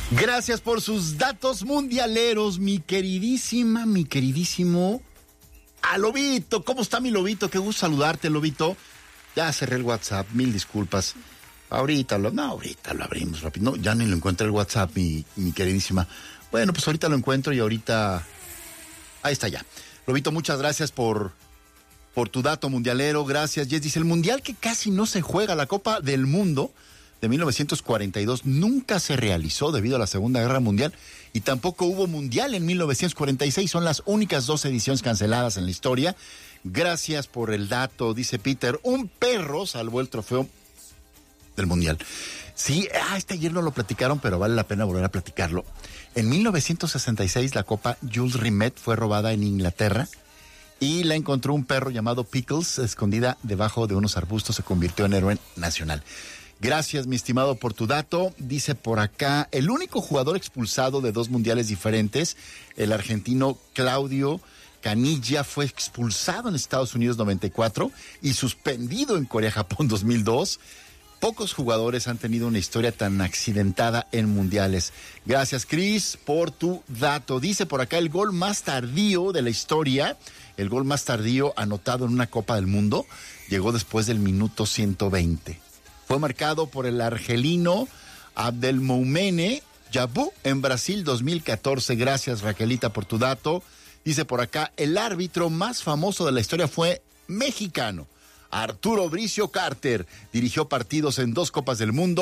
Gracias por sus datos mundialeros, mi queridísimo Lobito. ¿Cómo está mi Lobito? Qué gusto saludarte, Lobito. Ya cerré el WhatsApp, mil disculpas. Ahorita lo abrimos rápido. No, ya ni lo encuentro el WhatsApp, mi queridísima. Bueno, pues ahorita lo encuentro y ahorita... Ahí está ya. Lobito, muchas gracias por tu dato mundialero. Gracias, Jess. Dice, el mundial que casi no se juega, la Copa del Mundo de 1942, nunca se realizó debido a la Segunda Guerra Mundial y tampoco hubo mundial en 1946. Son las únicas 2 ediciones canceladas en la historia. Gracias por el dato, dice Peter. Un perro salvó el trofeo del mundial. Sí, ayer no lo platicaron, pero vale la pena volver a platicarlo. En 1966 la Copa Jules Rimet fue robada en Inglaterra y la encontró un perro llamado Pickles, escondida debajo de unos arbustos. Se convirtió en héroe nacional. Gracias, mi estimado, por tu dato. Dice por acá, el único jugador expulsado de 2 mundiales diferentes, el argentino Claudio Caniggia, fue expulsado en Estados Unidos 94 y suspendido en Corea-Japón 2002. Pocos jugadores han tenido una historia tan accidentada en mundiales. Gracias, Cris, por tu dato. Dice por acá, el gol más tardío de la historia, el gol más tardío anotado en una Copa del Mundo, llegó después del minuto 120. Fue marcado por el argelino Abdelmoumene Jabou en Brasil 2014. Gracias, Raquelita, por tu dato. Dice por acá, el árbitro más famoso de la historia fue mexicano. Arturo Bricio Carter dirigió partidos en 2 Copas del Mundo.